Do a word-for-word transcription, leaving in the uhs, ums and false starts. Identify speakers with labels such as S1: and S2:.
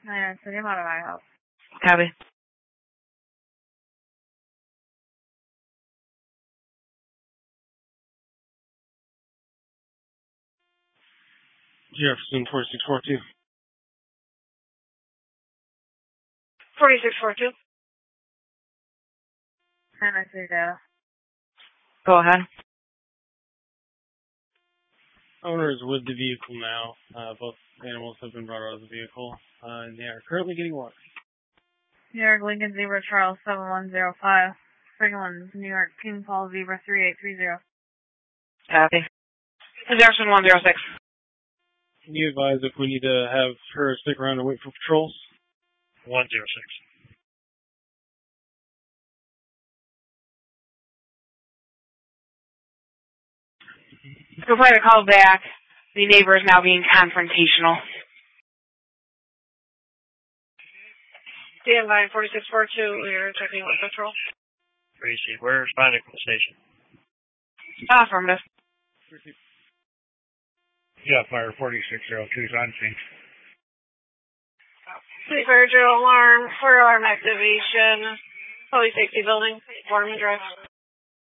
S1: Yeah, City Motto my house.
S2: Copy.
S3: Jefferson, forty-six forty-two.
S4: forty-six forty-two.
S1: Tennessee data.
S2: Go ahead.
S3: Owner is with the vehicle now. Uh, both animals have been brought out of the vehicle, uh, and they are currently getting water.
S1: New York Lincoln Zebra Charles seven one zero five. Springlands, New York King Paul Zebra three eight three zero.
S2: Copy. Jefferson one zero six.
S3: Can you advise if we need to have her stick around and wait for patrols?
S5: one zero six.
S2: So if I have a call back, the neighbor is now being confrontational.
S4: Stand by forty-six forty-two. We're checking with patrol.
S5: Tracy, we're responding from the station.
S2: Affirmative.
S5: Yeah, fire forty-six oh two is on scene.
S4: City Fire Drill Alarm, fire alarm activation, Public Safety Building, Foreman Drive.